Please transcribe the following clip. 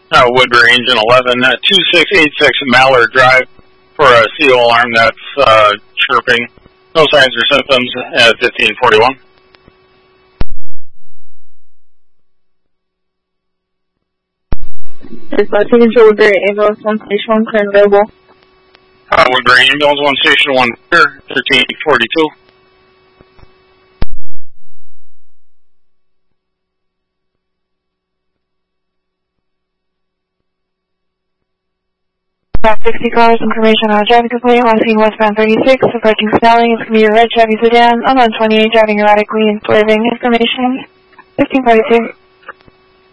Woodbury Engine 11, 2686 Mallard Drive for a CO alarm that's chirping. No signs or symptoms at 1541. Dispatch control Woodbury Ambulance 1 Station 1, current available. Woodbury Ambulance 1 Station 1, 1342. About 60 cars, information on a driving complaint, last seen westbound 36, approaching Snelling, it's going to be a red Chevy sedan, I'm on 28, driving erratically and swerving, information, 1542.